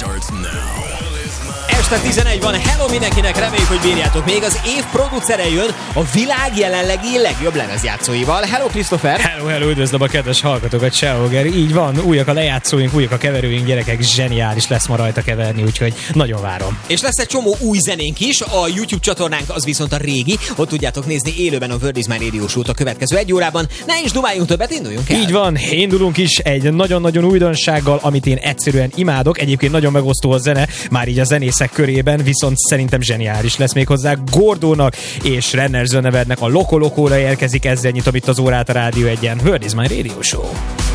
starts now. Este 11 van, hello mindenkinek, reméljük, hogy bírjátok. Még az év producere jön a világ jelenlegi legjobb lemezjátszóival. Hello, Christopher! Hello, üdvözlöm a kedves hallgatókat, Seoger. Így van, újak a lejátszóink, újak a keverőink, gyerekek, zseniális lesz ma rajta keverni, úgyhogy nagyon várom. És lesz egy csomó új zenénk is, a YouTube csatornánk az viszont a régi, ott tudjátok nézni élőben a Word is My Radio Show-t a következő egy órában. Ne is dumáljunk többet, induljunk el! Így van, indulunk is egy nagyon-nagyon újdonsággal, amit én egyszerűen imádok. Egyébként nagyon megosztó a zene, már így a zenészek körében, viszont szerintem zseniális lesz még hozzá. Gordónak és Renner Zönevernek a Loko Lokóra érkezik, ezzel nyitom itt az órát a Rádió 1-en. Word is My Radio Show.